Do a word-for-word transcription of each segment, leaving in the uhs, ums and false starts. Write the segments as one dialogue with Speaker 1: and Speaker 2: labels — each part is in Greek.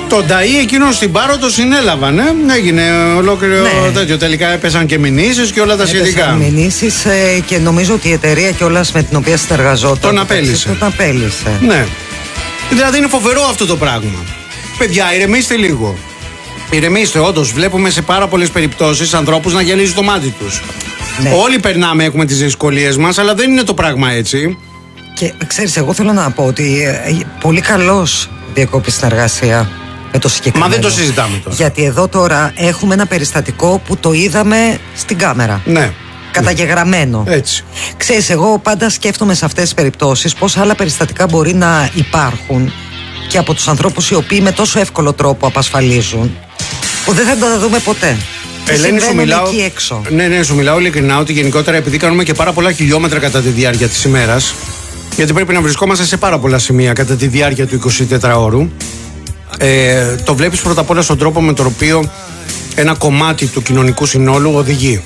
Speaker 1: Το Νταΐ εκείνο στην Πάρο το συνέλαβαν, ε? Έγινε ολόκληρο ναι. τέτοιο. Τελικά έπεσαν και μηνύσεις και όλα τα έπεσαν σχετικά.
Speaker 2: Μηνύσεις ε, και νομίζω ότι η εταιρεία κιόλας με την οποία συνεργαζόταν
Speaker 1: τον απέλησε.
Speaker 2: Τον απέλησε.
Speaker 1: Ναι. Δηλαδή είναι φοβερό αυτό το πράγμα. Παιδιά, ηρεμήστε λίγο. Ηρεμήστε, όντως. Βλέπουμε σε πάρα πολλές περιπτώσεις ανθρώπους να γυαλίζει το μάτι τους. Ναι. Όλοι περνάμε, έχουμε τις δυσκολίες μας, αλλά δεν είναι το πράγμα έτσι.
Speaker 2: Και ξέρεις, εγώ θέλω να πω ότι ε, πολύ καλώς διακόπη συνεργασία με το συγκεκριμένο.
Speaker 1: Μα δεν το συζητάμε τώρα.
Speaker 2: Γιατί εδώ τώρα έχουμε ένα περιστατικό που το είδαμε στην κάμερα.
Speaker 1: Ναι.
Speaker 2: Καταγεγραμμένο.
Speaker 1: Έτσι.
Speaker 2: Ξέρεις, εγώ πάντα σκέφτομαι σε αυτές τις περιπτώσεις πώς άλλα περιστατικά μπορεί να υπάρχουν και από τους ανθρώπους οι οποίοι με τόσο εύκολο τρόπο απασφαλίζουν, που δεν θα τα δούμε ποτέ.
Speaker 1: Ελένη, σου μιλάω,
Speaker 2: εκεί έξω.
Speaker 1: Ναι, ναι, σου μιλάω ειλικρινά ότι γενικότερα επειδή κάνουμε και πάρα πολλά χιλιόμετρα κατά τη διάρκεια της ημέρας, γιατί πρέπει να βρισκόμαστε σε πάρα πολλά σημεία κατά τη διάρκεια του εικοσιτετράωρου, ε, το βλέπεις πρώτα απ' όλα στον τρόπο με τον οποίο ένα κομμάτι του κοινωνικού συνόλου οδηγεί.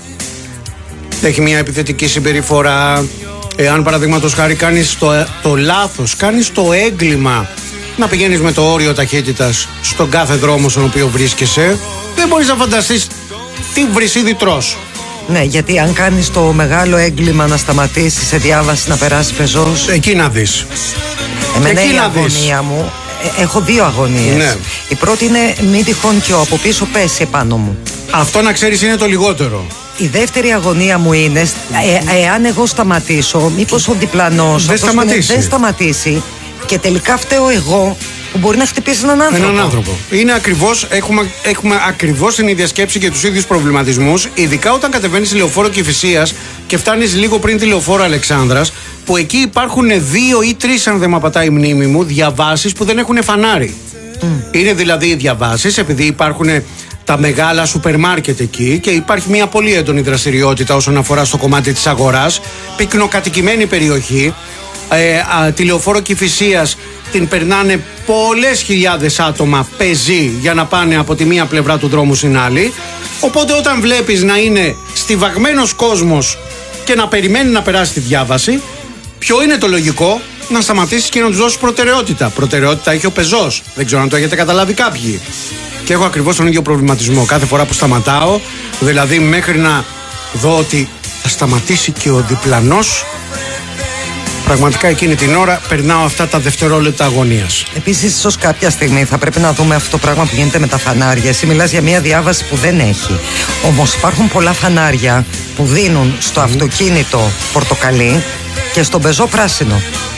Speaker 1: Έχει μια επιθετική συμπεριφορά. Εάν παραδείγματος χάρη κάνεις το, το λάθος, κάνεις το έγκλημα να πηγαίνεις με το όριο ταχύτητας στον κάθε δρόμο στον οποίο βρίσκεσαι, δεν μπορείς να φανταστείς τι βρυσίδι τρως.
Speaker 2: Ναι, γιατί αν κάνεις το μεγάλο έγκλημα να σταματήσεις σε διάβαση να περάσει πεζός,
Speaker 1: εκεί να δεις.
Speaker 2: Εμένα εκεί η αγωνία μου, ε, έχω δύο αγωνίες. Ναι. Η πρώτη είναι μην τυχόν και ο από πίσω πέσει επάνω μου.
Speaker 1: Αυτό να ξέρεις είναι το λιγότερο.
Speaker 2: Η δεύτερη αγωνία μου είναι ε, εάν εγώ σταματήσω, μήπως ο διπλανός
Speaker 1: δεν σταματήσει.
Speaker 2: δεν σταματήσει και τελικά φταίω εγώ που μπορεί να χτυπήσει έναν άνθρωπο.
Speaker 1: Έναν άνθρωπο. Είναι ακριβώς, έχουμε, έχουμε ακριβώς την ίδια σκέψη και τους ίδιους προβληματισμούς, ειδικά όταν κατεβαίνεις λεωφόρο Κηφισίας και φτάνεις λίγο πριν τη λεωφόρο Αλεξάνδρας, που εκεί υπάρχουν δύο ή τρεις, αν δεν με απατάει η μνήμη μου, διαβάσεις που δεν έχουν φανάρι. Mm. Είναι δηλαδή οι διαβάσεις, επειδή υπάρχουν τα μεγάλα σούπερ μάρκετ εκεί και υπάρχει μια πολύ έντονη δραστηριότητα όσον αφορά στο κομμάτι της αγοράς, πυκνοκατοικημένη περιοχή. Ε, α, τη λεωφόρο Κηφισίας την περνάνε πολλές χιλιάδες άτομα πεζοί για να πάνε από τη μία πλευρά του δρόμου στην άλλη. Οπότε όταν βλέπεις να είναι στιβαγμένος κόσμος και να περιμένει να περάσει τη διάβαση, ποιο είναι το λογικό? Να σταματήσεις και να τους δώσεις προτεραιότητα. Προτεραιότητα έχει ο πεζός. Δεν ξέρω αν το έχετε καταλάβει κάποιοι. Και έχω ακριβώς τον ίδιο προβληματισμό κάθε φορά που σταματάω, δηλαδή μέχρι να δω ότι θα σταματήσει και ο διπλανός. Πραγματικά εκείνη την ώρα περνάω αυτά τα δευτερόλεπτα αγωνίας.
Speaker 2: Επίσης, ίσως κάποια στιγμή θα πρέπει να δούμε αυτό το πράγμα που γίνεται με τα φανάρια. Εσύ μιλάς για μια διάβαση που δεν έχει. Όμως υπάρχουν πολλά φανάρια που δίνουν στο mm. αυτοκίνητο πορτοκαλί και στον πεζό πράσινο.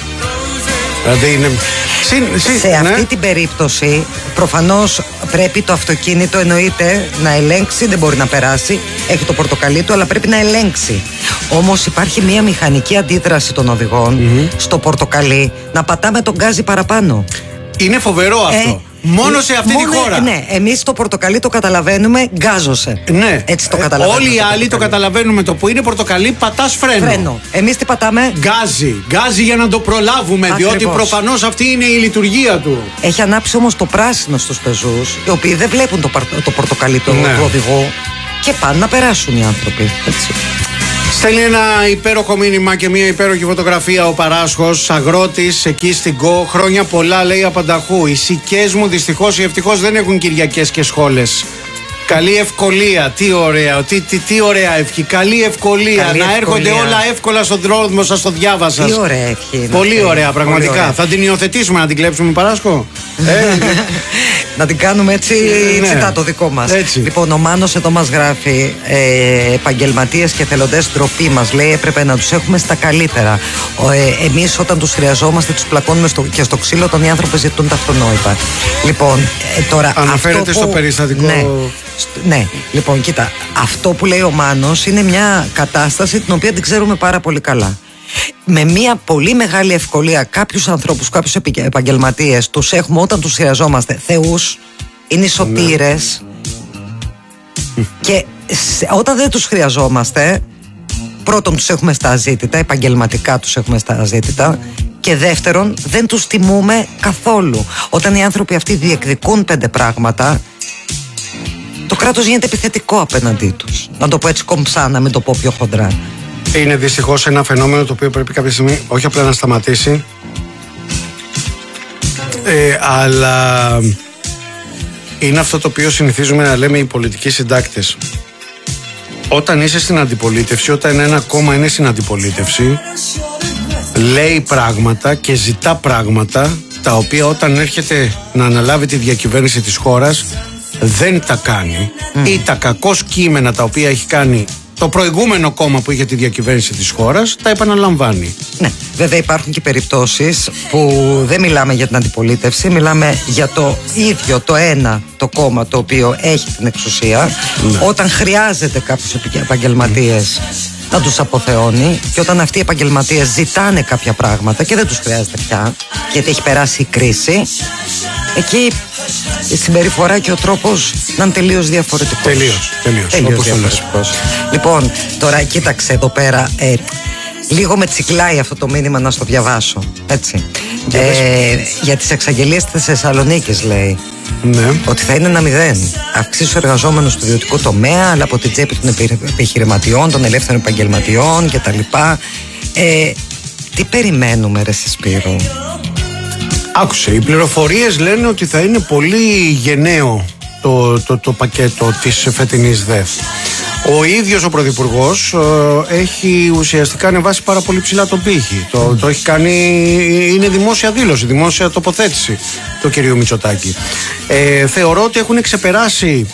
Speaker 1: Δηλαδή είναι... Συν, συν,
Speaker 2: σε
Speaker 1: ναι.
Speaker 2: αυτή την περίπτωση προφανώς πρέπει το αυτοκίνητο, εννοείται, να ελέγξει, δεν μπορεί να περάσει, έχει το πορτοκαλί του, αλλά πρέπει να ελέγξει. Όμως υπάρχει μια μηχανική αντίδραση των οδηγών mm-hmm. στο πορτοκαλί να πατάμε τον γκάζι παραπάνω.
Speaker 1: Είναι φοβερό αυτό. Ε, Μόνο σε αυτή
Speaker 2: μόνο,
Speaker 1: τη χώρα.
Speaker 2: Ναι, εμείς το πορτοκαλί το καταλαβαίνουμε, γκάζωσε.
Speaker 1: Ναι.
Speaker 2: Έτσι το καταλαβαίνουμε.
Speaker 1: Όλοι οι άλλοι το καταλαβαίνουμε. Το που είναι πορτοκαλί, πατάς φρένο.
Speaker 2: Φρένο. Εμείς τι πατάμε?
Speaker 1: Γκάζι. Γκάζι για να το προλάβουμε. Ακριβώς. Διότι προφανώς αυτή είναι η λειτουργία του.
Speaker 2: Έχει ανάψει όμως το πράσινο στους πεζούς, οι οποίοι δεν βλέπουν το, το πορτοκαλί του, ναι. του οδηγού και πάνε να περάσουν οι άνθρωποι. Έτσι.
Speaker 1: Στέλνει ένα υπέροχο μήνυμα και μια υπέροχη φωτογραφία ο Παράσχος, αγρότης εκεί στην ΚΟ. Χρόνια πολλά, λέει, απανταχού. Οι σικές μου δυστυχώς ή ευτυχώς δεν έχουν Κυριακές και σχόλες. Καλή ευκολία, τι ωραία, τι, τι, τι ωραία ευχή. Καλή ευκολία, Καλή να ευκολία. Έρχονται όλα εύκολα στον δρόμο σας, στο διάβα σας.
Speaker 2: Τι ωραία ευχή.
Speaker 1: Πολύ ωραία, πραγματικά. Πολύ ωραία. Θα την υιοθετήσουμε, να την κλέψουμε, Παράσχο. ε,
Speaker 2: να την κάνουμε έτσι, ναι. τσιτά το δικό μας.
Speaker 1: Έτσι.
Speaker 2: Λοιπόν, ο Μάνος εδώ μας γράφει, ε, επαγγελματίες και θελοντές, ντροπή μας, λέει, έπρεπε να τους έχουμε στα καλύτερα. Ε, εμείς όταν τους χρειαζόμαστε τους πλακώνουμε στο, και στο ξύλο, τον οι άνθρωποι ζητούν τα αυτονόητα. Λοιπόν, ε, τώρα
Speaker 1: αναφέρεται
Speaker 2: αυτό
Speaker 1: στο
Speaker 2: που,
Speaker 1: περιστατικό.
Speaker 2: Ναι, ναι, λοιπόν, κοίτα, αυτό που λέει ο Μάνος είναι μια κατάσταση την οποία την ξέρουμε πάρα πολύ καλά. Με μια πολύ μεγάλη ευκολία κάποιους ανθρώπους, κάποιους επαγγελματίες τους έχουμε όταν τους χρειαζόμαστε θεούς, είναι σωτήρες, ναι. Και σε, όταν δεν τους χρειαζόμαστε, πρώτον τους έχουμε στα αζήτητα, επαγγελματικά τους έχουμε στα αζήτητα, και δεύτερον δεν τους τιμούμε καθόλου. Όταν οι άνθρωποι αυτοί διεκδικούν πέντε πράγματα, το κράτος γίνεται επιθετικό απέναντί τους. Να το πω έτσι κομψά, να μην το πω πιο χοντρά.
Speaker 1: Είναι δυστυχώς ένα φαινόμενο το οποίο πρέπει κάποια στιγμή όχι απλά να σταματήσει, ε, αλλά είναι αυτό το οποίο συνηθίζουμε να λέμε οι πολιτικοί συντάκτες. Όταν είσαι στην αντιπολίτευση, όταν ένα κόμμα είναι στην αντιπολίτευση, λέει πράγματα και ζητά πράγματα τα οποία όταν έρχεται να αναλάβει τη διακυβέρνηση της χώρας δεν τα κάνει mm. ή τα κακώς κείμενα τα οποία έχει κάνει το προηγούμενο κόμμα που είχε τη διακυβέρνηση της χώρας τα επαναλαμβάνει.
Speaker 2: Ναι, βέβαια υπάρχουν και περιπτώσεις που δεν μιλάμε για την αντιπολίτευση, μιλάμε για το ίδιο το ένα το κόμμα το οποίο έχει την εξουσία, ναι. Όταν χρειάζεται κάποιους επαγγελματίες mm. να τους αποθεώνει, και όταν αυτοί οι επαγγελματίες ζητάνε κάποια πράγματα και δεν τους χρειάζεται πια γιατί έχει περάσει η κρίση, εκεί η συμπεριφορά και ο τρόπος να είναι τελείως διαφορετικός.
Speaker 1: Τελείως, τελείως,
Speaker 2: τελείως
Speaker 1: όπως
Speaker 2: διαφορετικός. Λοιπόν, τώρα κοίταξε εδώ πέρα, ε, λίγο με τσικλάει αυτό το μήνυμα να στο διαβάσω, έτσι. Για, ε, για τις εξαγγελίες της Θεσσαλονίκης λέει,
Speaker 1: ναι.
Speaker 2: ότι θα είναι ένα μηδέν. Αυξήσεις εργαζόμενους του ιδιωτικού τομέα, αλλά από την τσέπη των επιχειρηματιών, των ελεύθερων επαγγελματιών κτλ. Ε, τι περιμένουμε, ρε Σπύρο?
Speaker 1: Άκουσε, οι πληροφορίες λένε ότι θα είναι πολύ γενναίο το, το, το πακέτο της φετινής ΔΕΘ. Ο ίδιος ο Πρωθυπουργός ε, έχει ουσιαστικά ανεβάσει πάρα πολύ ψηλά τον πύχη. Το, το έχει κάνει, είναι δημόσια δήλωση, δημόσια τοποθέτηση του κυρίου Μητσοτάκη. Ε, θεωρώ ότι έχουν ξεπεράσει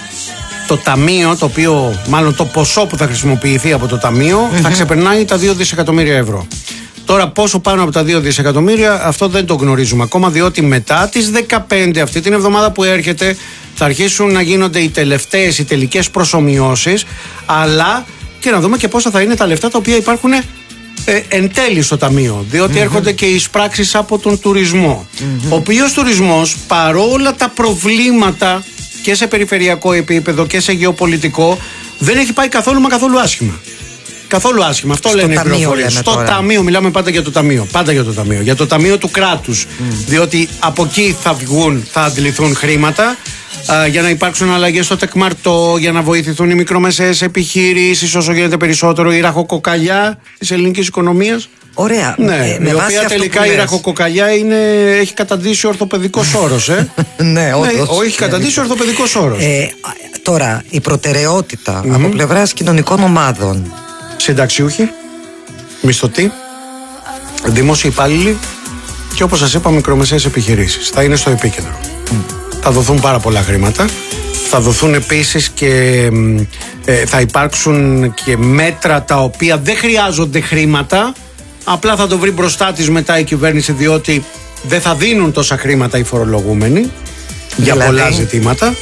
Speaker 1: το ταμείο, το οποίο, μάλλον το ποσό που θα χρησιμοποιηθεί από το ταμείο, mm-hmm. θα ξεπερνάει τα δύο δισεκατομμύρια ευρώ. Τώρα πόσο πάνω από τα δύο δισεκατομμύρια αυτό δεν το γνωρίζουμε ακόμα, διότι μετά τις δεκαπέντε, αυτή την εβδομάδα που έρχεται, θα αρχίσουν να γίνονται οι τελευταίες, οι τελικές προσομοιώσεις, αλλά και να δούμε και πόσα θα είναι τα λεφτά τα οποία υπάρχουν ε, εν τέλει στο ταμείο, διότι mm-hmm. έρχονται και οι εισπράξεις από τον τουρισμό, mm-hmm. ο οποίος τουρισμός, παρόλα τα προβλήματα και σε περιφερειακό επίπεδο και σε γεωπολιτικό, δεν έχει πάει καθόλου μα καθόλου άσχημα. Καθόλου άσχημα. Αυτό
Speaker 2: στο
Speaker 1: λένε οι πληροφορίες. Στο τώρα. Ταμείο, μιλάμε πάντα για το ταμείο. Πάντα για το ταμείο. Για το ταμείο του κράτους. Mm. Διότι από εκεί θα βγουν, θα αντιληφθούν χρήματα α, για να υπάρξουν αλλαγές στο τεκμαρτό, για να βοηθηθούν οι μικρομεσαίες επιχειρήσεις όσο γίνεται περισσότερο, η ραχοκοκαλιά της ελληνικής οικονομίας.
Speaker 2: Ωραία.
Speaker 1: Ναι, ε, η οποία τελικά η ραχοκοκαλιά είναι, έχει καταντήσει ορθοπαιδικός όρος. Ε?
Speaker 2: ναι, όντως. Ναι,
Speaker 1: όχι καταντήσει ορθοπαιδικός όρος.
Speaker 2: Ε, τώρα, η προτεραιότητα mm-hmm. από πλευράς κοινωνικών ομάδων.
Speaker 1: Συνταξιούχοι, μισθωτοί, δημόσιοι υπάλληλοι και όπως σας είπα μικρομεσαίες επιχειρήσεις. Θα είναι στο επίκεντρο. Mm. Θα δοθούν πάρα πολλά χρήματα. Θα δοθούν επίσης και ε, θα υπάρξουν και μέτρα τα οποία δεν χρειάζονται χρήματα. Απλά θα το βρει μπροστά της μετά η κυβέρνηση, διότι δεν θα δίνουν τόσα χρήματα οι φορολογούμενοι για δηλαδή. πολλά ζητήματα.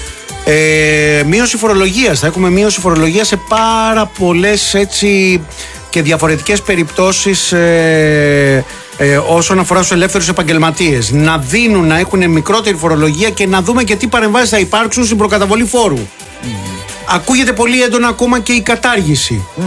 Speaker 1: Ε, μείωση φορολογίας. Θα έχουμε μείωση φορολογίας σε πάρα πολλές έτσι και διαφορετικές περιπτώσεις ε, ε, όσον αφορά στους ελεύθερους επαγγελματίες. Να δίνουν, να έχουν μικρότερη φορολογία και να δούμε και τι παρεμβάσεις θα υπάρξουν στην προκαταβολή φόρου. Mm. Ακούγεται πολύ έντονα ακόμα και η κατάργηση. Mm.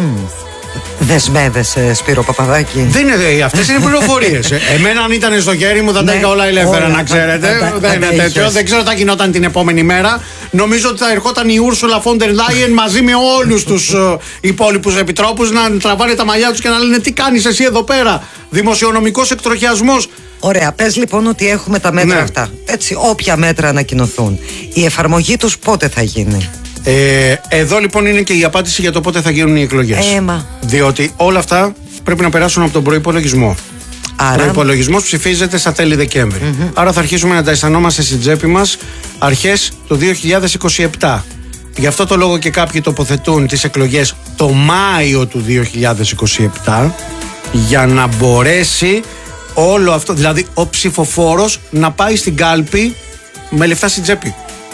Speaker 2: Δεσμεύεσαι, Σπύρο Παπαδάκη?
Speaker 1: Δεν είναι, αυτές είναι πληροφορίες. Εμένα, αν ήταν στο χέρι μου, θα τα είχα όλα ελεύθερα, να ξέρετε. Δεν είναι τέτοιο. Δεν ξέρω τι θα γινόταν την επόμενη μέρα. Νομίζω ότι θα ερχόταν η Ούρσουλα Φόντερ Λάιεν μαζί με όλους τους υπόλοιπους επιτρόπους να τραβάνε τα μαλλιά τους και να λένε τι κάνεις εσύ εδώ πέρα. Δημοσιονομικός εκτροχιασμός.
Speaker 2: Ωραία, πες λοιπόν ότι έχουμε τα μέτρα ναι. αυτά. Έτσι, όποια μέτρα ανακοινωθούν. Η εφαρμογή τους πότε θα γίνει?
Speaker 1: Ε, εδώ λοιπόν είναι και η απάντηση για το πότε θα γίνουν οι εκλογές.
Speaker 2: Έμα.
Speaker 1: Διότι όλα αυτά πρέπει να περάσουν από τον προϋπολογισμό. Ο προϋπολογισμός ψηφίζεται στα τέλη Δεκέμβρη. Mm-hmm. Άρα θα αρχίσουμε να τα αισθανόμαστε στην τσέπη μας αρχές του δύο χιλιάδες είκοσι επτά. Γι' αυτό το λόγο και κάποιοι τοποθετούν τις εκλογές το Μάιο του δύο χιλιάδες είκοσι επτά, για να μπορέσει όλο αυτό, δηλαδή ο ψηφοφόρος να πάει στην κάλπη με λεφτά στην τσέπη.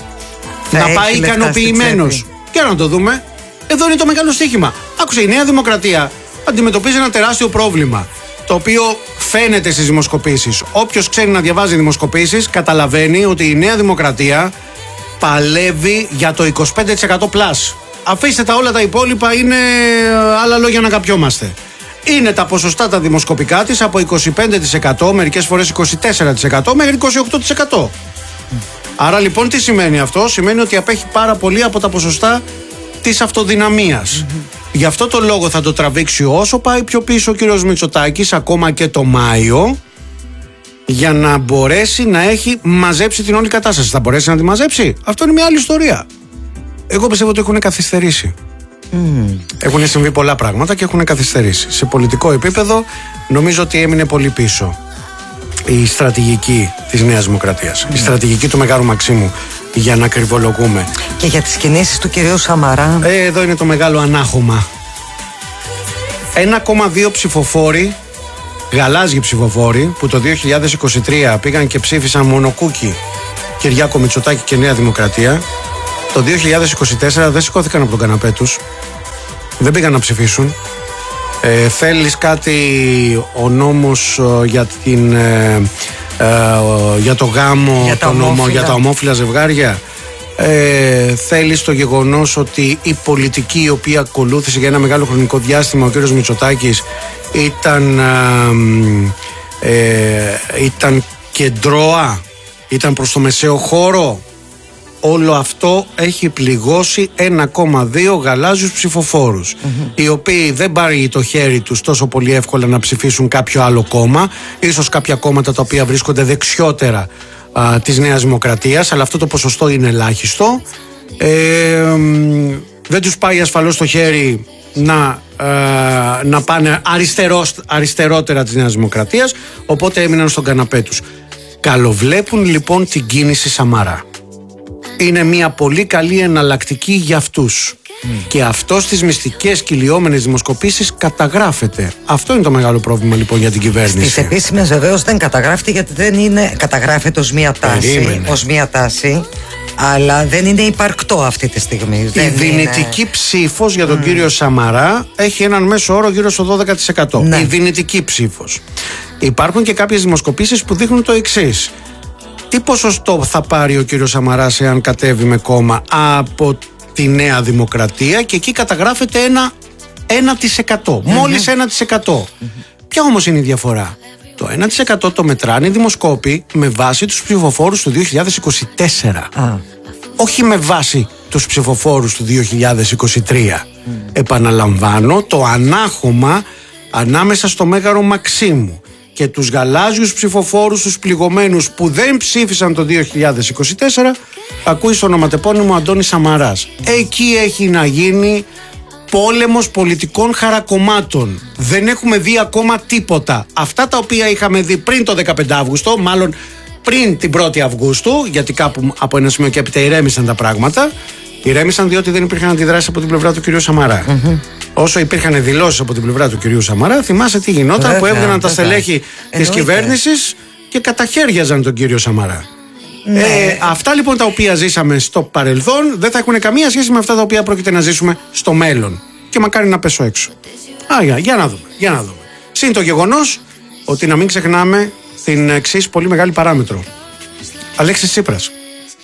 Speaker 1: Θα να πάει ικανοποιημένος. Και να το δούμε. Εδώ είναι το μεγάλο στοίχημα. Άκουσε, η Νέα Δημοκρατία αντιμετωπίζει ένα τεράστιο πρόβλημα, το οποίο φαίνεται στις δημοσκοπήσεις. Όποιος ξέρει να διαβάζει δημοσκοπήσεις καταλαβαίνει ότι η Νέα Δημοκρατία παλεύει για το είκοσι πέντε τοις εκατό πλάς. Αφήστε τα, όλα τα υπόλοιπα είναι άλλα λόγια να καπιόμαστε. Είναι τα ποσοστά τα δημοσκοπικά της από είκοσι πέντε τοις εκατό, μερικές φορές είκοσι τέσσερα τοις εκατό μέχρι είκοσι οκτώ τοις εκατό. Άρα λοιπόν τι σημαίνει αυτό? Σημαίνει ότι απέχει πάρα πολύ από τα ποσοστά της αυτοδυναμίας. Mm-hmm. Γι' αυτό το λόγο θα το τραβήξει όσο πάει πιο πίσω ο κύριος Μητσοτάκης, ακόμα και το Μάιο, για να μπορέσει να έχει μαζέψει την όλη κατάσταση. Θα μπορέσει να τη μαζέψει? Αυτό είναι μια άλλη ιστορία. Εγώ πιστεύω ότι έχουν καθυστερήσει. Mm. Έχουν συμβεί πολλά πράγματα και έχουν καθυστερήσει. Σε πολιτικό επίπεδο νομίζω ότι έμεινε πολύ πίσω η στρατηγική της Νέας Δημοκρατίας. Mm. Η στρατηγική του Μεγάλου Μαξίμου, για να κρυβολογούμε.
Speaker 2: Και για τις κινήσεις του κυρίου Σαμαρά.
Speaker 1: Ε, εδώ είναι το μεγάλο ανάχωμα. ένα κόμμα δύο ψηφοφόροι, γαλάζιοι ψηφοφόροι, που το δύο χιλιάδες είκοσι τρία πήγαν και ψήφισαν μονοκούκι Κυριάκο Μητσοτάκη και Νέα Δημοκρατία, το δύο χιλιάδες είκοσι τέσσερα δεν σηκώθηκαν από τον καναπέ τους, δεν πήγαν να ψηφίσουν. Ε, θέλεις κάτι, ο νόμος ε, για, την, ε, ε, για το γάμο,
Speaker 2: για,
Speaker 1: το νόμο, για τα ομόφυλα ζευγάρια. Ε, θέλεις το γεγονός ότι η πολιτική η οποία ακολούθησε για ένα μεγάλο χρονικό διάστημα ο κύριος Μητσοτάκης ήταν, ε, ε, ήταν κεντρώα, ήταν προς το μεσαίο χώρο. Όλο αυτό έχει πληγώσει ένα κόμμα δύο γαλάζιους ψηφοφόρους, mm-hmm. οι οποίοι δεν πάρει το χέρι τους τόσο πολύ εύκολα να ψηφίσουν κάποιο άλλο κόμμα, ίσως κάποια κόμματα τα οποία βρίσκονται δεξιότερα α, της Νέας Δημοκρατίας, αλλά αυτό το ποσοστό είναι ελάχιστο. Ε, δεν τους πάει ασφαλώς το χέρι να, ε, να πάνε αριστερός, αριστερότερα της Νέας Δημοκρατίας, οπότε έμειναν στον καναπέ τους. Καλοβλέπουν λοιπόν την κίνηση Σαμαρά. Είναι μια πολύ καλή εναλλακτική για αυτούς. Mm. Και αυτό στις μυστικές κυλιόμενες δημοσκοπήσεις καταγράφεται. Αυτό είναι το μεγάλο πρόβλημα λοιπόν για την κυβέρνηση.
Speaker 2: Στις επίσημες βεβαίως δεν καταγράφεται, γιατί δεν είναι, καταγράφεται ως μια τάση, ως μια τάση, αλλά δεν είναι υπαρκτό αυτή τη στιγμή.
Speaker 1: Η
Speaker 2: δεν
Speaker 1: δυνητική
Speaker 2: είναι...
Speaker 1: ψήφος για τον mm. κύριο Σαμαρά έχει έναν μέσο όρο γύρω στο δώδεκα τοις εκατό. Ναι. Η δυνητική ψήφος. Υπάρχουν και κάποιες δημοσκοπήσεις που δείχνουν το εξής. Τι ποσοστό θα πάρει ο κύριος Σαμαράς εάν κατέβει με κόμμα από τη Νέα Δημοκρατία, και εκεί καταγράφεται ένα ένα τοις εκατό, mm-hmm. μόλις ένα τοις εκατό. Mm-hmm. Ποια όμως είναι η διαφορά? Το ένα τοις εκατό το μετράνε οι δημοσκόποι με βάση τους ψηφοφόρους του δύο χιλιάδες είκοσι τέσσερα, ah. όχι με βάση τους ψηφοφόρους του δύο χιλιάδες είκοσι τρία. Mm. Επαναλαμβάνω, το ανάχωμα ανάμεσα στο Μέγαρο Μαξίμου και τους γαλάζιους ψηφοφόρους, τους πληγωμένους που δεν ψήφισαν το δύο χιλιάδες είκοσι τέσσερα, ακούει στο ονοματεπώνυμο Αντώνης Σαμαράς. Εκεί έχει να γίνει πόλεμος πολιτικών χαρακομμάτων. Δεν έχουμε δει ακόμα τίποτα. Αυτά τα οποία είχαμε δει πριν το δεκαπέντε Αυγούστου, μάλλον πριν την πρώτη Αυγούστου, γιατί κάπου από ένα σημείο και έπειτα ηρέμησαν τα πράγματα. Ηρέμησαν διότι δεν υπήρχαν αντιδράσεις από την πλευρά του κυρίου Σαμαρά. Mm-hmm. Όσο υπήρχαν δηλώσεις από την πλευρά του κυρίου Σαμαρά, θυμάσαι τι γινόταν? Βέβαια, που έβγαιναν τα στελέχη της κυβέρνησης και καταχέριαζαν τον κύριο Σαμαρά. Ναι. Ε, αυτά λοιπόν τα οποία ζήσαμε στο παρελθόν δεν θα έχουν καμία σχέση με αυτά τα οποία πρόκειται να ζήσουμε στο μέλλον. Και μακάρι να πέσω έξω. Α, για, για να δούμε, για να δούμε. Συν το γεγονός ότι να μην ξεχνάμε την εξής πολύ μεγάλη παράμετρο. Αλέξης Τσίπρας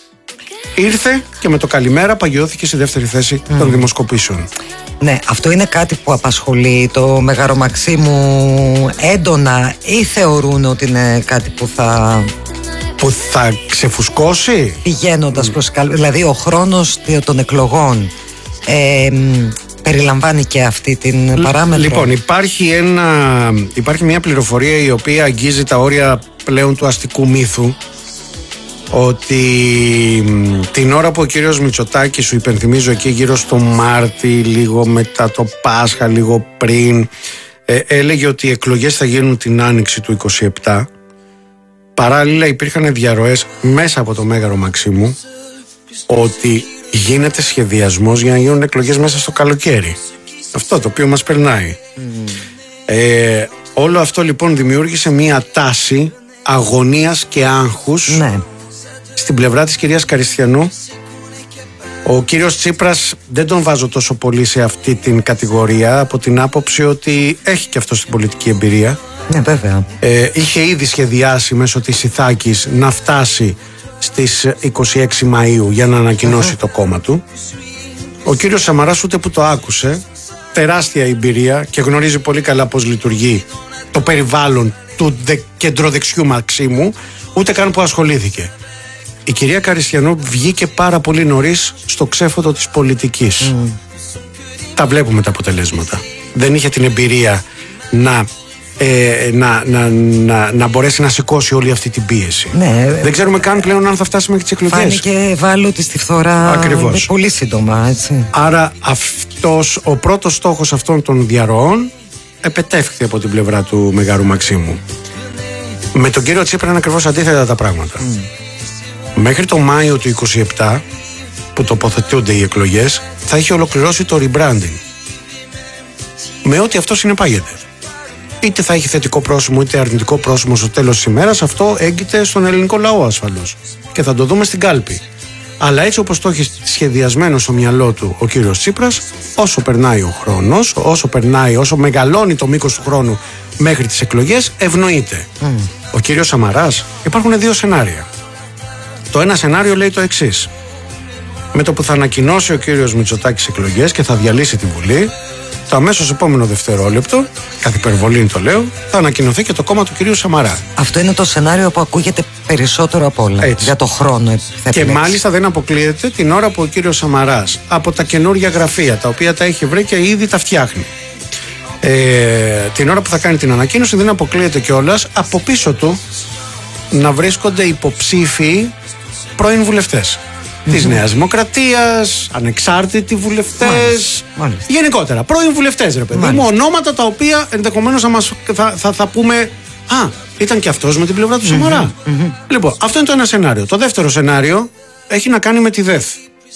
Speaker 1: ήρθε και με το καλημέρα παγιώθηκε στη δεύτερη θέση mm. των δημοσκοπήσεων.
Speaker 2: Ναι, αυτό είναι κάτι που απασχολεί το Μέγαρο Μαξίμου έντονα, ή θεωρούν ότι είναι κάτι που θα...
Speaker 1: που θα ξεφουσκώσει
Speaker 2: πηγαίνοντας mm. προς καλ... δηλαδή ο χρόνος των εκλογών ε, περιλαμβάνει και αυτή την παράμετρο.
Speaker 1: Λοιπόν, υπάρχει, ένα, υπάρχει μια πληροφορία η οποία αγγίζει τα όρια πλέον του αστικού μύθου, ότι την ώρα που ο κύριος Μητσοτάκης, σου υπενθυμίζω εκεί γύρω στο Μάρτι, λίγο μετά το Πάσχα, λίγο πριν, ε, έλεγε ότι οι εκλογές θα γίνουν την άνοιξη του είκοσι επτά. Παράλληλα υπήρχαν διαρροές μέσα από το Μέγαρο Μαξίμου ότι γίνεται σχεδιασμός για να γίνουν εκλογές μέσα στο καλοκαίρι. Αυτό το οποίο μας περνάει. Mm. Ε, όλο αυτό λοιπόν δημιούργησε μία τάση αγωνίας και άγχους, ναι, στην πλευρά της κυρίας Καριστιανού. Ο κύριος Τσίπρας δεν τον βάζω τόσο πολύ σε αυτή την κατηγορία, από την άποψη ότι έχει και αυτό στην πολιτική εμπειρία.
Speaker 2: Ναι, βέβαια.
Speaker 1: Ε, είχε ήδη σχεδιάσει μέσω της Ιθάκης να φτάσει στις είκοσι έξι Μαΐου για να ανακοινώσει uh-huh. το κόμμα του. Ο κύριος Σαμαράς ούτε που το άκουσε, τεράστια εμπειρία και γνωρίζει πολύ καλά πώς λειτουργεί το περιβάλλον του δε, κεντροδεξιού Μαξίμου, ούτε καν που ασχολήθηκε. Η κυρία Καριστιανού βγήκε πάρα πολύ νωρίς στο ξέφωτο της πολιτικής. Mm. Τα βλέπουμε τα αποτελέσματα. Δεν είχε την εμπειρία να ε, να, να, να, να μπορέσει να σηκώσει όλη αυτή την πίεση.
Speaker 2: Ναι,
Speaker 1: δεν ξέρουμε καν πλέον αν θα φτάσει μέχρι τις εκλογές.
Speaker 2: Φάνηκε ευάλωτη στη φθορά.
Speaker 1: Ακριβώς.
Speaker 2: Πολύ σύντομα, έτσι.
Speaker 1: Άρα αυτός, ο πρώτος στόχος αυτών των διαρροών επετεύχθη από την πλευρά του Μεγάρου Μαξίμου. Με τον κύριο Τσίπρα είναι ακριβώς αντίθετα τα πράγματα. Mm. Μέχρι το Μάιο του είκοσι επτά, που τοποθετούνται οι εκλογές, θα έχει ολοκληρώσει το rebranding. Με ό,τι αυτό συνεπάγεται. Είτε θα έχει θετικό πρόσημο είτε αρνητικό πρόσημο στο τέλος της ημέρας, αυτό έγκυται στον ελληνικό λαό ασφαλώς. Και θα το δούμε στην κάλπη. Αλλά έτσι όπως το έχει σχεδιασμένο στο μυαλό του ο κύριος Τσίπρας, όσο περνάει ο χρόνος, όσο περνάει, όσο μεγαλώνει το μήκος του χρόνου μέχρι τις εκλογές, ευνοείται. Mm. Ο κύριος Σαμαράς, υπάρχουν δύο σενάρια. Το ένα σενάριο λέει το εξής. Με το που θα ανακοινώσει ο κύριος Μητσοτάκης εκλογές και θα διαλύσει τη Βουλή, το αμέσως επόμενο δευτερόλεπτο, καθ' υπερβολή το λέω, θα ανακοινωθεί και το κόμμα του κυρίου Σαμαρά.
Speaker 2: Αυτό είναι το σενάριο που ακούγεται περισσότερο από όλα. Έτσι. Για το χρόνο. Θα
Speaker 1: και μάλιστα δεν αποκλείεται την ώρα που ο κύριος Σαμαράς από τα καινούργια γραφεία, τα οποία τα έχει βρει και ήδη τα φτιάχνει, ε, την ώρα που θα κάνει την ανακοίνωση, δεν αποκλείεται κιόλας από πίσω του να βρίσκονται υποψήφοι πρώην βουλευτές. Mm-hmm. Της Νέας Δημοκρατίας, ανεξάρτητοι βουλευτές, μάλιστα. Γενικότερα, πρώην βουλευτές, ρε παιδί μου, ονόματα τα οποία ενδεχομένως θα, μας, θα, θα, θα πούμε, α, ήταν και αυτός με την πλευρά του mm-hmm. Σαμαρά. Mm-hmm. Λοιπόν, αυτό είναι το ένα σενάριο. Το δεύτερο σενάριο έχει να κάνει με τη ΔΕΘ.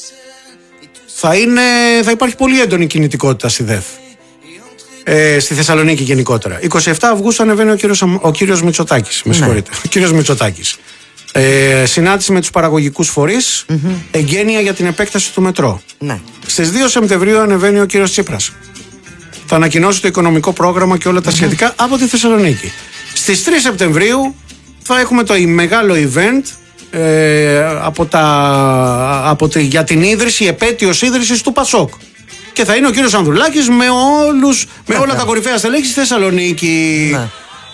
Speaker 1: Θα, είναι, θα υπάρχει πολύ έντονη κινητικότητα στη ΔΕΘ. Ε, στη Θεσσαλονίκη γενικότερα. εικοστή εβδόμη Αυγούστου ανεβαίνει ο κύριος, ο κύριος Μητσοτάκης. Με συγχωρείτε. Ναι. Ο κύριος Μητσοτάκης. Ε, συνάντηση με τους παραγωγικούς φορείς, mm-hmm. εγγένεια για την επέκταση του μετρό. Ναι. Στις δύο Σεπτεμβρίου ανεβαίνει ο κύριος Τσίπρας. Θα ανακοινώσει το οικονομικό πρόγραμμα και όλα τα mm-hmm. σχετικά από τη Θεσσαλονίκη. Στις τρεις Σεπτεμβρίου θα έχουμε το μεγάλο event ε, από τα, από τη, για την ίδρυση, επέτειος ίδρυσης του Πασόκ. Και θα είναι ο κύριος Ανδρουλάκης με, όλους, με όλα τα κορυφαία στελέχη στη Θεσσαλονίκη. Ναι.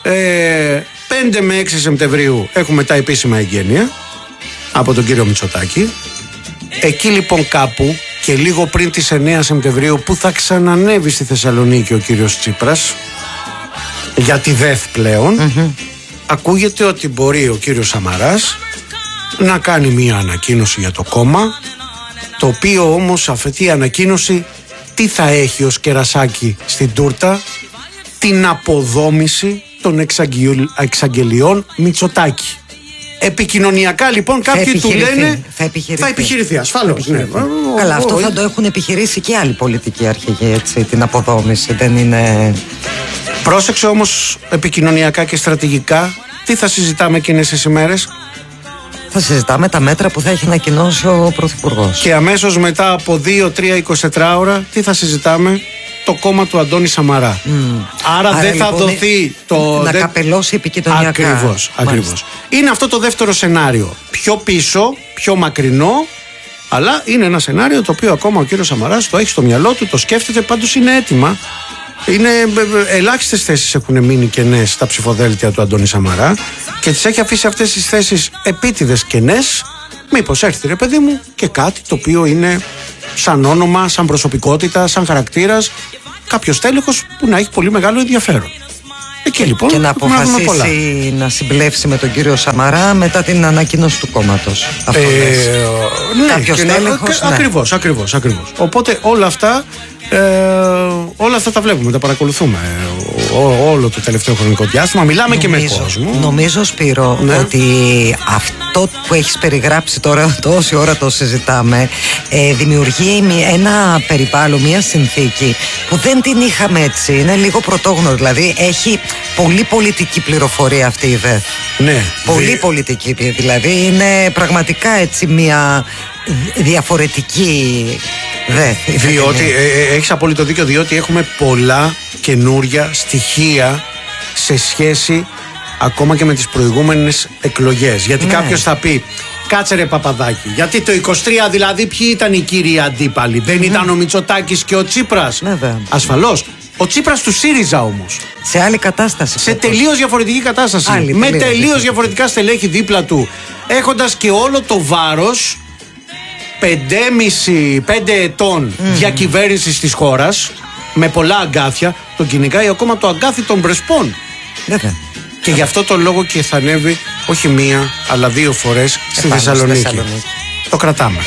Speaker 1: Ε, πέντε με έξι Σεπτεμβρίου έχουμε τα επίσημα εγγένεια από τον κύριο Μητσοτάκη. Εκεί λοιπόν κάπου και λίγο πριν τις εννέα Σεπτεμβρίου, που θα ξανανεύει στη Θεσσαλονίκη ο κύριος Τσίπρας για τη ΔΕΘ πλέον, mm-hmm. ακούγεται ότι μπορεί ο κύριος Σαμαράς να κάνει μία ανακοίνωση για το κόμμα, το οποίο όμως αυτή η ανακοίνωση τι θα έχει ως κερασάκι στην τούρτα? Την αποδόμηση των εξαγγελιών Μητσοτάκη. Επικοινωνιακά λοιπόν κάποιοι του λένε
Speaker 2: θα επιχειρηθεί,
Speaker 1: θα επιχειρηθεί ασφαλώς. Ναι.
Speaker 2: Καλά, αυτό θα το έχουν επιχειρήσει και άλλοι πολιτικοί αρχηγοί, έτσι, την αποδόμηση. Δεν είναι...
Speaker 1: Πρόσεξε όμως εικονομικά και στρατηγικά, τι θα συζητάμε εκείνες τις ημέρες?
Speaker 2: Θα συζητάμε τα μέτρα που θα έχει ανακοινώσει ο Πρωθυπουργός.
Speaker 1: Και αμέσως μετά από δύο τρία εικοσιτετρά ώρα, τι θα συζητάμε? Το κόμμα του Αντώνη Σαμαρά. Mm. Άρα, Άρα δεν λοιπόν, θα δοθεί το...
Speaker 2: Να
Speaker 1: δεν...
Speaker 2: καπελώσει επικοινωνιακά.
Speaker 1: Ακριβώς, ακριβώς. Είναι αυτό το δεύτερο σενάριο. Πιο πίσω, πιο μακρινό, αλλά είναι ένα σενάριο το οποίο ακόμα ο κύριος Σαμαράς το έχει στο μυαλό του, το σκέφτεται, πάντως είναι έτοιμα. Είναι ελάχιστες θέσεις έχουν μείνει κενές στα ψηφοδέλτια του Αντώνη Σαμαρά και τις έχει αφήσει αυτές τις θέσεις επίτηδες κενές. Μήπως έρθει, ρε παιδί μου, και κάτι το οποίο είναι σαν όνομα, σαν προσωπικότητα, σαν χαρακτήρας, κάποιος τέλεχος που να έχει πολύ μεγάλο ενδιαφέρον. Εκεί λοιπόν
Speaker 2: και να αποφασίσει να συμπλέψει με τον κύριο Σαμαρά μετά την ανακοίνωση του κόμματος. Αυτό ε,
Speaker 1: ναι, κάποιος τέλεχος, ναι. Ακριβώς, ακριβώς, ακριβώς. Οπότε όλα αυτά Ε, όλα αυτά τα βλέπουμε, τα παρακολουθούμε ό, όλο το τελευταίο χρονικό διάστημα. Μιλάμε νομίζω, και με κόσμο.
Speaker 2: Νομίζω, Σπύρο, ναι. ότι αυτό που έχεις περιγράψει τώρα, τόση ώρα το συζητάμε, ε, δημιουργεί ένα περιβάλλον, μια συνθήκη που δεν την είχαμε έτσι. Είναι λίγο πρωτόγνωρο. Δηλαδή, έχει πολύ πολιτική πληροφορία αυτή η ΔΕΘ.
Speaker 1: Ναι.
Speaker 2: Πολύ δι... πολιτική. Δηλαδή, είναι πραγματικά έτσι μια διαφορετική ΔΕΘ.
Speaker 1: Διότι, ε, έχεις απόλυτο δίκιο, διότι έχουμε πολλά καινούρια στοιχεία σε σχέση ακόμα και με τις προηγούμενες εκλογές. Γιατί ναι. κάποιος θα πει, κάτσε ρε Παπαδάκη, γιατί το είκοσι τρία δηλαδή ποιοι ήταν οι κύριοι αντίπαλοι? Δεν mm. ήταν ο Μητσοτάκης και ο Τσίπρας?
Speaker 2: Βέβαια.
Speaker 1: Ασφαλώς. Ο Τσίπρας του ΣΥΡΙΖΑ όμως.
Speaker 2: Σε άλλη κατάσταση.
Speaker 1: Σε τελείως διαφορετική κατάσταση. Άλλη, με τελείως, τελείως διαφορετικά στελέχη δίπλα του. Έχοντας και όλο το βάρος πέντε ετών mm. διακυβέρνησης της χώρας, με πολλά αγκάθια. Τον κυνηγάει ακόμα το αγκάθι των Πρεσπών.
Speaker 2: Βέβαια.
Speaker 1: Και γι' αυτό το λόγο και θα ανέβει όχι μία, αλλά δύο φορές στη Θεσσαλονίκη. Θεσσαλονίκη. Το κρατάμε.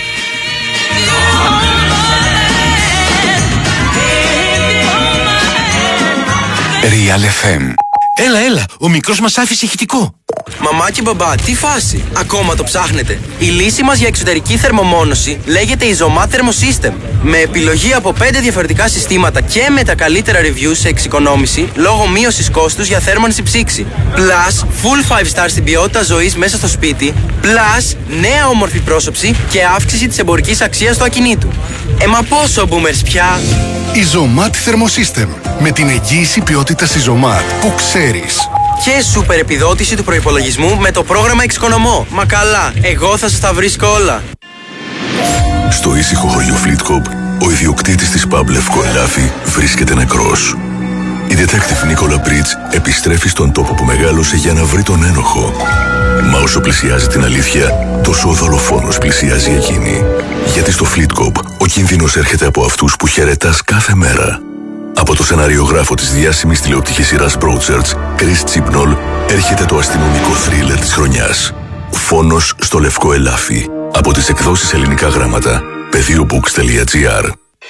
Speaker 3: Real εφ εμ. Έλα, έλα, ο μικρός μας άφησε ηχητικό.
Speaker 4: Μαμά και μπαμπά, τι φάση, ακόμα το ψάχνετε? Η λύση μας για εξωτερική θερμομόνωση λέγεται Isomat Thermosystem. Με επιλογή από πέντε διαφορετικά συστήματα και με τα καλύτερα reviews σε εξοικονόμηση λόγω μείωσης κόστους για θέρμανση ψήξη. Plus, full five star στην ποιότητα ζωής μέσα στο σπίτι. Plus, νέα όμορφη πρόσωψη και αύξηση της εμπορικής αξίας του ακινήτου. Ε, μα πόσο boomers πια!
Speaker 3: Isomat Thermosystem. Με την εγγύηση ποιότητας Isomat που ξέρεις.
Speaker 4: Και σούπερ επιδότηση του προϋπολογισμού με το πρόγραμμα Εξοικονομώ. Μα καλά, εγώ θα σας τα βρίσκω όλα.
Speaker 5: Στο ήσυχο χωριό Φλίτκοπ, ο ιδιοκτήτης της pub Λευκό Ελάφι βρίσκεται νεκρός. Η detective Νίκολα Μπρίτς επιστρέφει στον τόπο που μεγάλωσε για να βρει τον ένοχο. Μα όσο πλησιάζει την αλήθεια, τόσο ο δολοφόνος πλησιάζει εκείνη. Γιατί στο Φλίτκοπ ο κίνδυνος έρχεται από αυτούς που χαιρετάς κάθε μέρα. Από το σεναριογράφο της διάσημης τηλεοπτικής σειράς Broadchurch, Chris Chibnall, έρχεται το αστυνομικό θρίλερ της χρονιάς. Φόνος στο Λευκό Ελάφι. Από τις εκδόσεις Ελληνικά Γράμματα. πεδίομπooks τελεία τζι άρ.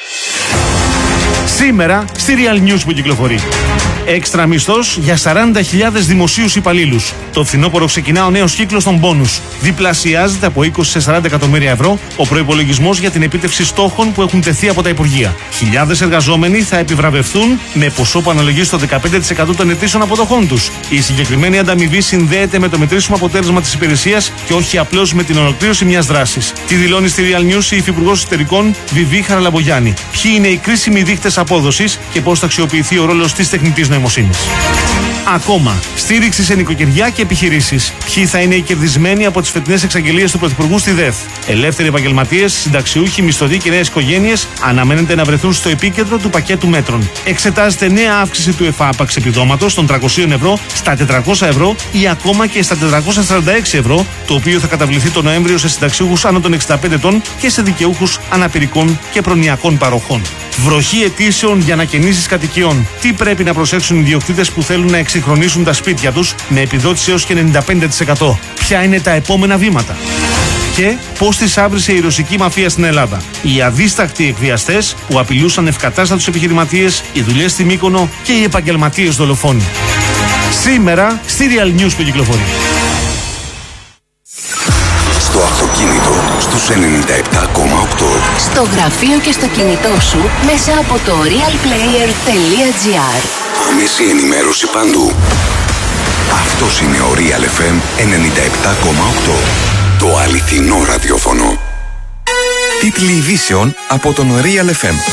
Speaker 6: Σήμερα στη Real News που κυκλοφορεί. Έξτρα μισθός για σαράντα χιλιάδες δημοσίους υπαλλήλους. Το φθινόπωρο ξεκινά ο νέος κύκλος των μπόνους. Διπλασιάζεται από είκοσι σε σαράντα εκατομμύρια ευρώ ο προϋπολογισμός για την επίτευξη στόχων που έχουν τεθεί από τα Υπουργεία. Χιλιάδες εργαζόμενοι θα επιβραβευθούν με ποσό που αναλογεί στο δεκαπέντε τοις εκατό των ετήσιων αποδοχών τους. Η συγκεκριμένη ανταμοιβή συνδέεται με το μετρήσιμο αποτέλεσμα της υπηρεσίας και όχι απλώς με την ολοκλήρωση μιας δράσης. Τι δηλώνει στη Real News η Υφυπουργός Εσωτερικών Βιβί Χαραλαμπογιάννη. Ποιοι είναι οι κρίσιμοι δείκτες απόδοσης και πώς θα αξιοποιηθεί ο ρόλος της τεχνητής νοημοσύνης. Ακόμα, στήριξη σε νοικοκυριά και επιχειρήσεις. Ποιοι θα είναι οι κερδισμένοι από τις φετινές εξαγγελίες του Πρωθυπουργού στη ΔΕΘ. Ελεύθεροι επαγγελματίες, συνταξιούχοι, μισθωτοί και νέες οικογένειες αναμένεται να βρεθούν στο επίκεντρο του πακέτου μέτρων. Εξετάζεται νέα αύξηση του εφάπαξ επιδόματος των τριακόσια ευρώ στα τετρακόσια ευρώ ή ακόμα και στα τετρακόσια σαράντα έξι ευρώ, το οποίο θα καταβληθεί το Νοέμβριο σε συνταξιούχους άνω των εξήντα πέντε ετών και σε δικαιούχους αναπηρικών και προνοιακών παροχών. Βροχή αιτήσεων για ανακαινήσεις κατοικιών. Τι πρέπει να προσέξουν οι ιδιοκτήτες που θέλουν να εξυγχρονίσουν τα σπίτια τους με επιδότηση έως και ενενήντα πέντε τοις εκατό. Ποια είναι τα επόμενα βήματα. Και πώς τις άβρισε η ρωσική μαφία στην Ελλάδα. Οι αδίστακτοι εκβιαστές που απειλούσαν ευκατάστατους επιχειρηματίες, οι δουλειές στη Μύκονο και οι επαγγελματίες δολοφόνοι. Σήμερα στη Real News που κυκλοφορεί.
Speaker 3: Στο αυτοκίνητο στους ενενήντα επτά κόμμα οκτώ.
Speaker 7: Στο γραφείο και στο κινητό σου μέσα από το real player τελεία τζι άρ.
Speaker 3: Άμεση ενημέρωση παντού. Αυτός είναι ο Real εφ εμ ενενήντα επτά κόμμα οκτώ. Το αληθινό ραδιόφωνο. Τίτλοι ειδήσεων από τον Real εφ εμ.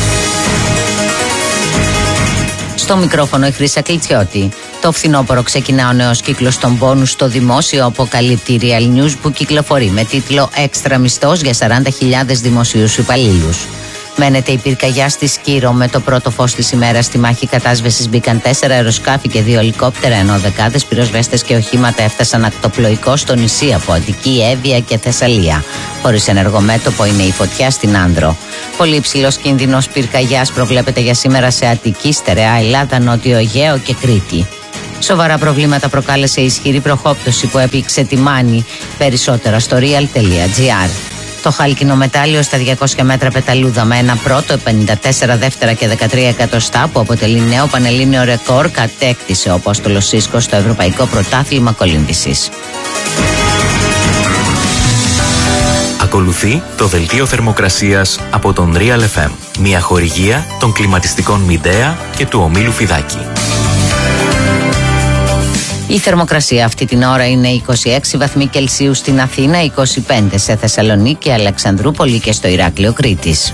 Speaker 8: Στο μικρόφωνο η Χρύσα Κλιτσιώτη. Το φθινόπωρο ξεκινά ο νέος κύκλος των μπόνους στο δημόσιο, αποκαλύπτει η Real News που κυκλοφορεί με τίτλο «Έξτρα μισθός για σαράντα χιλιάδες δημοσίους υπαλλήλους». Μένεται η πυρκαγιά στη Σκύρο. Με το πρώτο φως της ημέρας στη μάχη κατάσβεσης μπήκαν τέσσερα αεροσκάφη και δύο ελικόπτερα, ενώ δεκάδες πυροσβέστες και οχήματα έφτασαν ακτοπλοϊκώς στο νησί από Αττική, Εύβοια και Θεσσαλία. Χωρίς ενεργομέτωπο είναι η φωτιά στην Άνδρο. Πολύ υψηλός κίνδυνος πυρκαγιάς προβλέπεται για σήμερα σε Αττική, Στερεά Ελλάδα, Νότιο Αιγαίο και Κρήτη. Σοβαρά προβλήματα προκάλεσε η ισχυρή βροχόπτωση που έπληξε τη Μάνη. Περισσότερα στο real τελεία τζι άρ. Το χάλκινο μετάλλιο στα διακόσια μέτρα πεταλούδα με ένα πρώτο, πενήντα τέσσερα δεύτερα και δεκατρία εκατοστά που αποτελεί νέο πανελλήνιο ρεκόρ κατέκτησε ο Απόστολος Σίσκος στο Ευρωπαϊκό Πρωτάθλημα Κολύμβησης.
Speaker 9: Ακολουθεί το δελτίο θερμοκρασίας από τον Real εφ εμ. Μια χορηγία των κλιματιστικών Μιντέα και του ομίλου Φιδάκη.
Speaker 8: Η θερμοκρασία αυτή την ώρα είναι είκοσι έξι βαθμοί Κελσίου στην Αθήνα, είκοσι πέντε σε Θεσσαλονίκη, Αλεξανδρούπολη και στο Ηράκλειο Κρήτης.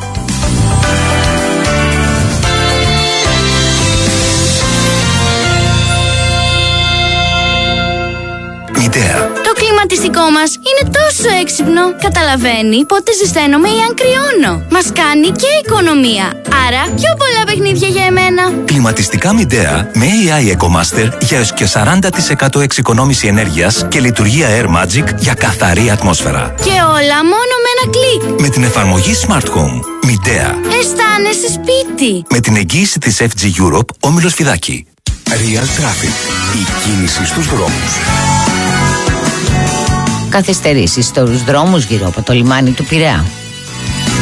Speaker 3: Μιντέα.
Speaker 10: Το κλιματιστικό μας είναι τόσο έξυπνο. Καταλαβαίνει πότε ζεσταίνομαι ή αν κρυώνω. Μας κάνει και οικονομία. Άρα πιο πολλά παιχνίδια για εμένα.
Speaker 11: Κλιματιστικά Μιντέα με έι άι EcoMaster για έως και σαράντα τοις εκατό εξοικονόμηση ενέργειας και λειτουργία Air Magic για καθαρή ατμόσφαιρα.
Speaker 10: Και όλα μόνο με ένα κλικ.
Speaker 11: Με την εφαρμογή Smart Home. Μιντέα.
Speaker 10: Αισθάνεσαι σπίτι.
Speaker 11: Με την εγγύηση της εφ τζι Europe, όμιλος Φιδάκη.
Speaker 3: Real Traffic. Η κίνηση στους δρόμους.
Speaker 8: Καθυστερήσεις στους δρόμους γύρω από το λιμάνι του Πειραιά.